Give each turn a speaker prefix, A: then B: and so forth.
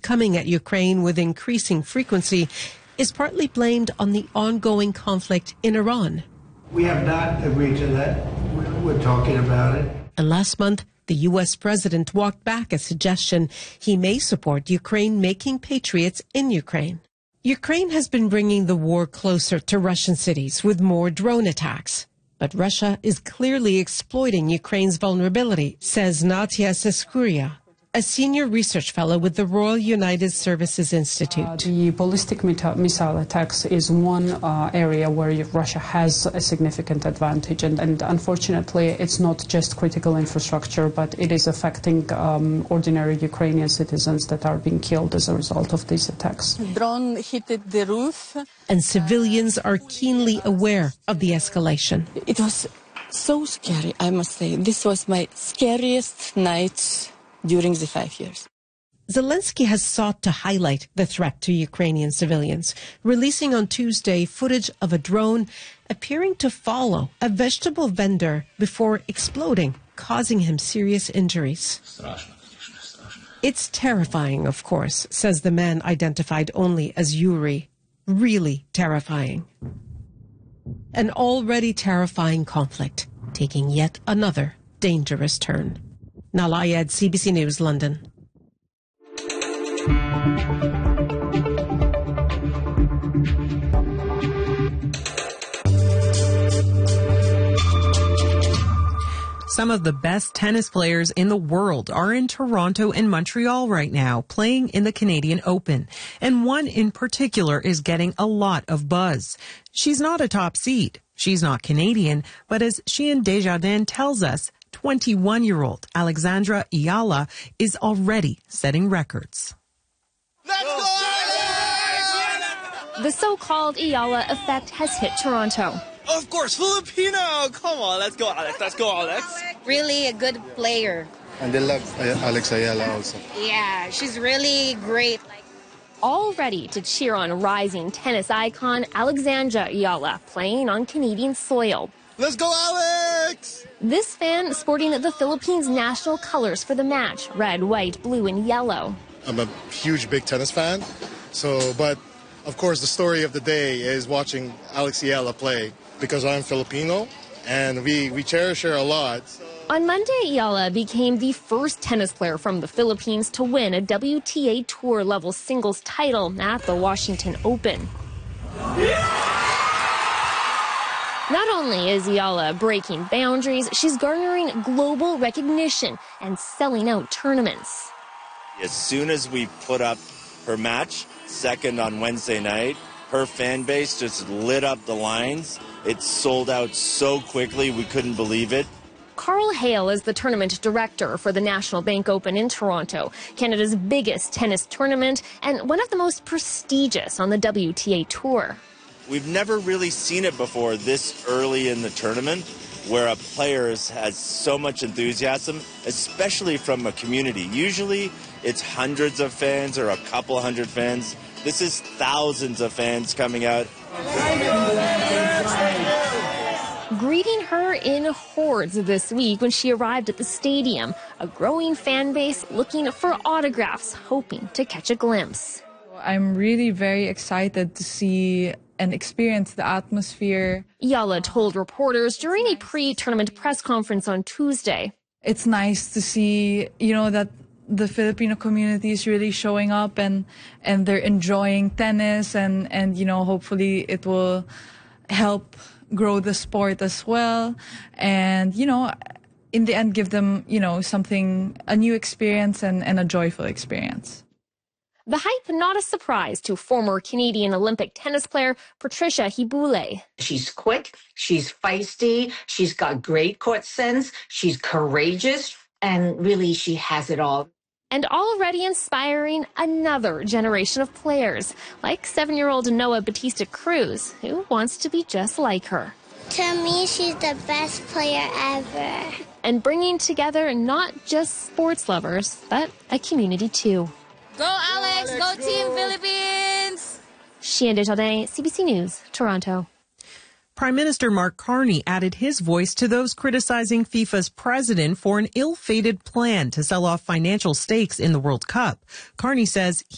A: coming at Ukraine with increasing frequency is partly blamed on the ongoing conflict in Iran.
B: We have not agreed to that. We're talking about it.
A: And last month, the U.S. president walked back a suggestion he may support Ukraine making Patriots in Ukraine. Ukraine has been bringing the war closer to Russian cities with more drone attacks. But Russia is clearly exploiting Ukraine's vulnerability, says Natia Seskuria, a senior research fellow with the Royal United Services Institute.
C: The ballistic missile attacks is one area where Russia has a significant advantage. And unfortunately, it's not just critical infrastructure, but it is affecting ordinary Ukrainian citizens that are being killed as a result of these attacks.
D: Drone hit the roof.
A: And civilians are keenly aware of the escalation.
D: It was so scary, I must say. This was my scariest night during the 5 years.
A: Zelensky has sought to highlight the threat to Ukrainian civilians, releasing on Tuesday footage of a drone appearing to follow a vegetable vendor before exploding, causing him serious injuries. It's terrifying, of course, says the man identified only as Yuri. Really terrifying. An already terrifying conflict, taking yet another dangerous turn. Nala Ayed, CBC News, London.
E: Some of the best tennis players in the world are in Toronto and Montreal right now, playing in the Canadian Open. And one in particular is getting a lot of buzz. She's not a top seed. She's not Canadian, but as Sheehan Desjardins tells us, 21-year-old Alexandra Ayala is already setting records.
F: Let's go,
G: Alex! The so-called Ayala effect has hit Toronto.
F: Of course, Filipino! Come on, let's go, Alex. Let's go, Alex.
H: Really a good player.
I: And they love Alex Ayala also.
H: Yeah, she's really great.
G: All ready to cheer on rising tennis icon Alexandra Ayala playing on Canadian soil.
F: Let's go, Alex!
G: This fan sporting the Philippines' national colors for the match, red, white, blue, and yellow.
I: I'm a huge, big tennis fan. But of course, the story of the day is watching Alex Ayala play because I'm Filipino and we cherish her a lot.
G: On Monday, Ayala became the first tennis player from the Philippines to win a WTA Tour level singles title at the Washington Open. Not only is Ayala breaking boundaries, she's garnering global recognition and selling out tournaments.
J: As soon as we put up her match, second on Wednesday night, her fan base just lit up the lines. It sold out so quickly, we couldn't believe it.
G: Carl Hale is the tournament director for the National Bank Open in Toronto, Canada's biggest tennis tournament and one of the most prestigious on the WTA Tour.
J: We've never really seen it before this early in the tournament, where a player has so much enthusiasm, especially from a community. Usually it's hundreds of fans or a couple hundred fans. This is thousands of fans coming out.
G: Greeting her in hordes this week when she arrived at the stadium, a growing fan base looking for autographs, hoping to catch a glimpse.
K: I'm really very excited to see and experience the atmosphere.
G: Ayala told reporters during a pre-tournament press conference on Tuesday.
K: It's nice to see, that the Filipino community is really showing up and they're enjoying tennis and hopefully it will help grow the sport as well. And, in the end, give them, a new experience and a joyful experience.
G: The hype not a surprise to former Canadian Olympic tennis player Patricia Hibule.
L: She's quick, she's feisty, she's got great court sense, she's courageous, and really she has it all.
G: And already inspiring another generation of players, like 7-year-old Noah Batista Cruz, who wants to be just like her.
M: To me, she's the best player ever.
G: And bringing together not just sports lovers, but a community too.
H: Go, Alex! Go, Team Philippines!
G: Sheehan Desjardins, CBC News, Toronto.
E: Prime Minister Mark Carney added his voice to those criticizing FIFA's president for an ill-fated plan to sell off financial stakes in the World Cup. Carney says